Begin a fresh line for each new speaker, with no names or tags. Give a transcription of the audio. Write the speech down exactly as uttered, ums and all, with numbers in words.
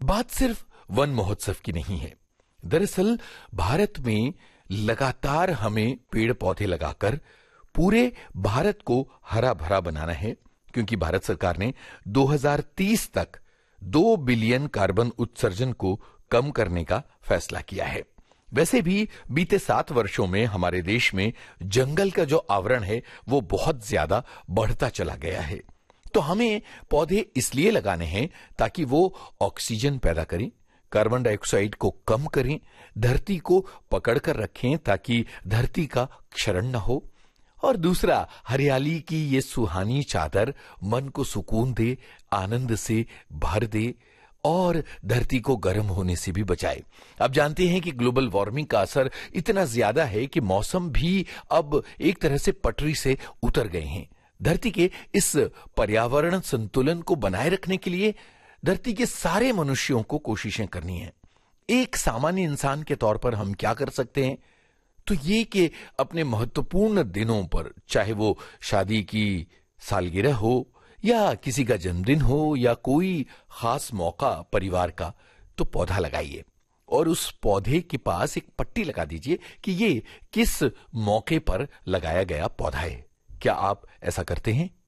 बात सिर्फ वन महोत्सव की नहीं है। दरअसल भारत में लगातार हमें पेड़ पौधे लगाकर पूरे भारत को हरा भरा बनाना है, क्योंकि भारत सरकार ने दो हज़ार तीस तक दो बिलियन कार्बन उत्सर्जन को कम करने का फैसला किया है। वैसे भी बीते सात वर्षों में हमारे देश में जंगल का जो आवरण है वो बहुत ज्यादा बढ़ता चला गया है। तो हमें पौधे इसलिए लगाने हैं ताकि वो ऑक्सीजन पैदा करें, कार्बन डाइऑक्साइड को कम करें, धरती को पकड़कर रखें ताकि धरती का क्षरण न हो, और दूसरा हरियाली की ये सुहानी चादर मन को सुकून दे, आनंद से भर दे और धरती को गर्म होने से भी बचाए। अब जानते हैं कि ग्लोबल वार्मिंग का असर इतना ज्यादा है कि मौसम भी अब एक तरह से पटरी से उतर गए हैं। धरती के इस पर्यावरण संतुलन को बनाए रखने के लिए धरती के सारे मनुष्यों को कोशिशें करनी है। एक सामान्य इंसान के तौर पर हम क्या कर सकते हैं, तो ये कि अपने महत्वपूर्ण दिनों पर, चाहे वो शादी की सालगिरह हो या किसी का जन्मदिन हो या कोई खास मौका परिवार का, तो पौधा लगाइए और उस पौधे के पास एक पट्टी लगा दीजिए कि ये किस मौके पर लगाया गया पौधा है। क्या आप ऐसा करते हैं?